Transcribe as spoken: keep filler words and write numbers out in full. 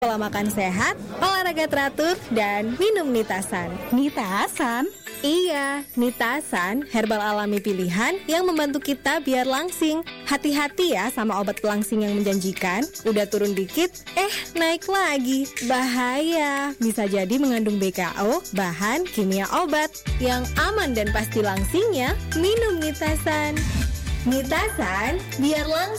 Pola makan sehat, olahraga teratur, dan minum Nitasan. Nitasan? Iya, Nitasan, herbal alami pilihan yang membantu kita biar langsing. Hati-hati ya sama obat pelangsing yang menjanjikan. Udah turun dikit, eh naik lagi. Bahaya, bisa jadi mengandung B K O, bahan kimia obat. Yang aman dan pasti langsingnya, minum Nitasan. Nitasan, biar langsing.